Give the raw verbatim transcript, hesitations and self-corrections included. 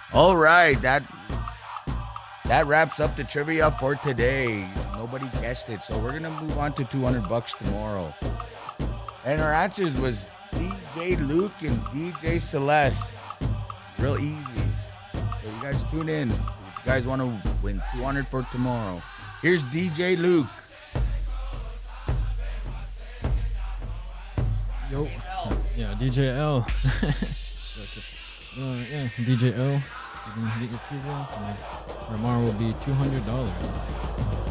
All right, that that wraps up the trivia for today. Nobody guessed it, so we're gonna move on to two hundred bucks tomorrow. And our answers was D J Luke and D J Celeste. Real easy. So you guys tune in if you guys want to win two hundred for tomorrow. Here's D J Luke. Yo, yeah, D J L. uh, yeah, D J L. You can get your trivia. Tomorrow will be two hundred dollars.